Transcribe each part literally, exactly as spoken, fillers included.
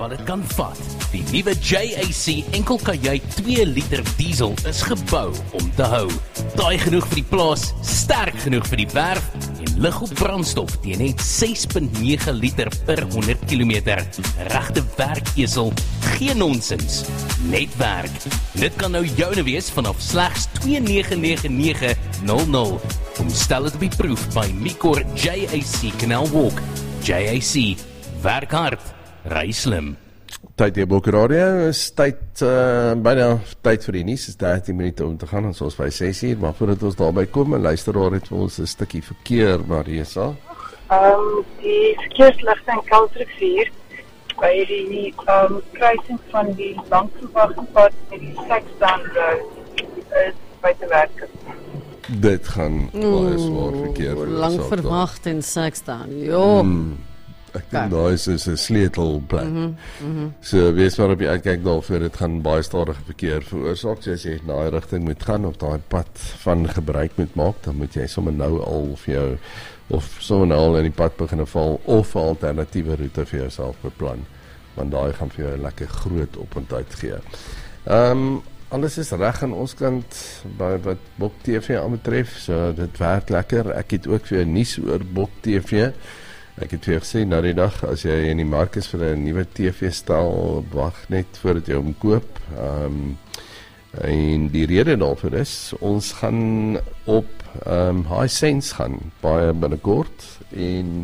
wat dit kan vat. Die nuwe J A C enkelkajuit twee liter diesel is gebou om te hou. Taai genoeg vir die plaas, sterk genoeg vir die werf en lig op brandstof teen net ses komma nege liter per honderd kilometer. Regte werkesel, geen nonsens, net werk. Dit kan nou joune wees vanaf slegs twee nege nege nege nul nul. Kom stel dit op die proef by Micor J A C Canal Walk. J A C, werk hard, ry slim. Tyd hier Bokke Radio, is tyd, uh, bijna tyd vir die nuus, is dertien minute om te gaan, en soos by ses uur, maar voordat ons daarby kom, en luisteraar het vir ons 'n stukkie verkeer, Marisa. Um, die verkeersligte in Kalkrivier, by die um, kruising van die langverwagte pad met die Saxdown Road, is buite werk. Dit gaan baie swaar verkeer veroorsaak. Lang verwag en Saxdown, jo. Mm, ek dink daar is 'n sleutelplek. Mm -hmm. So wees maar op die uitkyk daarvoor, dit gaan baie stadige verkeer veroorsaak. So as jy na die rigting moet gaan of daai pad van gebruik moet maak, dan moet jy sommer nou al vir jou of sommer nou al in die pad begin val of 'n alternatiewe roete vir jouself beplan, want daai gaan vir jou 'n lekker groot op en tyd gee. Ehm um, Alles is reg aan ons kant by wat Bok T V aanbetref, so dit werk lekker. Ek het ook vir nuus oor Bok T V. Ek het vir gesê na die dag, as jy in die mark is vir 'n nuwe T V-stel, wag net voordat jy hom koop. Um, en die rede daarvoor is, ons gaan op um, Hisense gaan, baie binnekort, en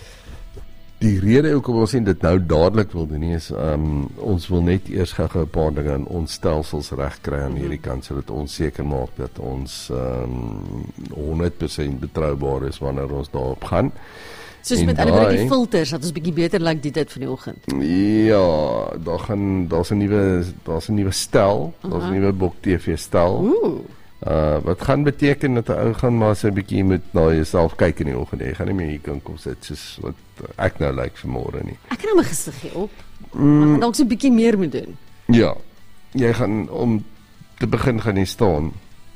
die rede hoekom ons dit nou dadelik wil doen is, um, ons wil net eers gou 'n paar dinge in ons stelsels reg kry aan hierdie kant, sodat ons seker maak dat ons um, honderd persent betroubaar is wanneer ons daarop gaan. Soos met ander woorde die filters, dat ons bietjie beter lyk die tyd van die oggend. Ja, daar gaan daar's 'n nuwe daar's 'n nuwe stel, uh-huh. daar's 'n nuwe Bok T V stel. Ooh. Uh, wat gaan beteken dat 'n ou gaan maar so 'n bietjie moet na jouself kyk in die oggend. Jy gaan nie meer hier kan kom sit soos wat ek nou lyk like vanmôre nie. Ek kan nou my gesiggie op. Mm. Ek dalk so 'n bietjie meer moet doen. Ja. Jy gaan om te begin gaan hier staan.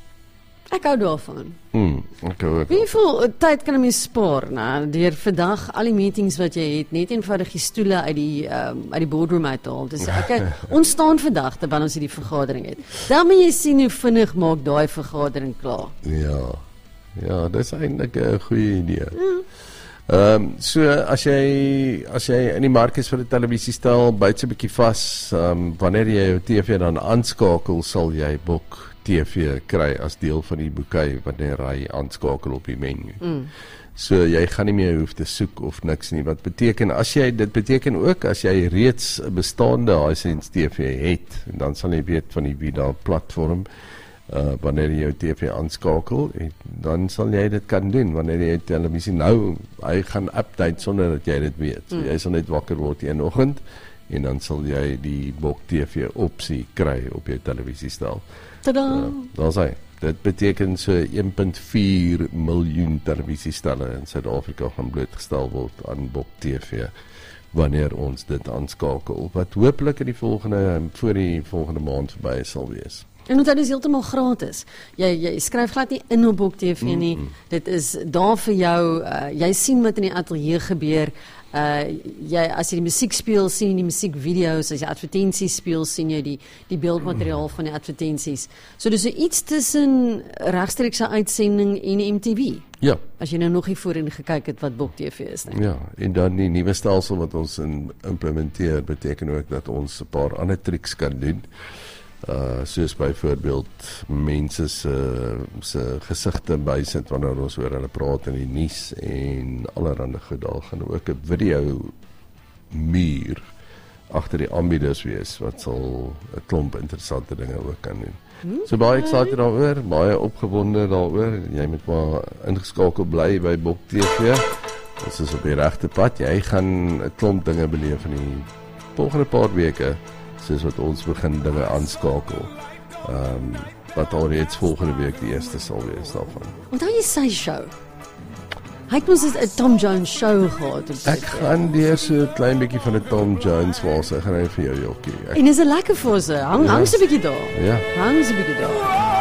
Ek hou daarvan. Mm, ek hou ook. Hoeveel tyd kan 'n mens spaar, nou, deur vandag al die meetings wat jy het, net eenvoudig die stoele uit die um, uit die boardroom uithaal. Dis ek ons staan vandag terwyl ons hierdie vergadering het. Dan moet jy sien hoe vinnig maak daai vergadering klaar. Ja. Ja, dis eintlik 'n goeie idee. Ja. Ehm um, so as jy as jy in die mark is vir 'n televisiestel, byt so 'n bietjie vas, ehm um, wanneer jy jou T V dan aanskakel, sal jy Bok T V kry as deel van die boekei wanneer hy aanskakel op die menu. Mm. So jy gaan nie meer hoef te soek of niks nie. Wat beteken as jy dit beteken ook as jy reeds 'n bestaande Hisense T V het, en dan sal jy weet van die Vida platform. Uh, wanneer jy jou T V aanskakel, dan sal jy dit kan doen. Wanneer jy televisie nou, hy gaan update sonder dat jy dit weet. So, mm. Jy sal net wakker word een oggend en dan sal jy die Bok T V opsie kry op jou televisiestel. Tada! Uh, daar sê, dit beteken so een komma vier miljoen televisiestelle in Suid-Afrika gaan blootgestel word aan Bok T V wanneer ons dit aanskakel, wat hopelik in die volgende, voor die volgende maand verby sal wees. En onthou, dit is heeltemal gratis. Jy, jy skryf glad nie in op Bok T V nie. Mm-hmm. Dit is daar vir jou. Uh, jy sien wat in die ateljee gebeur. Uh, jy, as jy die musiek speel, sien jy die musiekvideo's. As jy advertensies speel, sien jy die, die beeldmateriaal van die advertensies. So dis so iets tussen regstreekse uitsending en M T V. Ja. As jy nou nog nie voorheen gekyk het wat Bok T V is. Nie. Ja, en dan die nuwe stelsel wat ons in implementeer, beteken ook dat ons 'n paar ander triks kan doen. Uh, soos byvoorbeeld mense se se gesigte bysit wanneer ons oor hulle praat in die nuus en allerhande goed. Daar gaan ook 'n video muur agter die aanbieders wees wat sal 'n klomp interessante dinge ook kan doen. Hmm, so baie excited daaroor, baie opgewonde daaroor. Jy moet maar ingeskakel bly by Bok T V. Ons is op die regte pad. Jy gaan 'n klomp dinge beleef in die volgende paar weke, soos wat ons begin dinge aanskakel. Ehm um, wat alreeds volgende week die eerste sal wees daarvan. Onthou jy sy show? Hy het mos 'n Tom Jones show gehad. Ek gaan deur so 'n klein bietjie van 'n Tom Jones waar sy gaan hy vir jou jokkie. En is 'n lekker vir sy. Hang, ja. hang so 'n bietjie daar. Ja. Hang so 'n bietjie daar.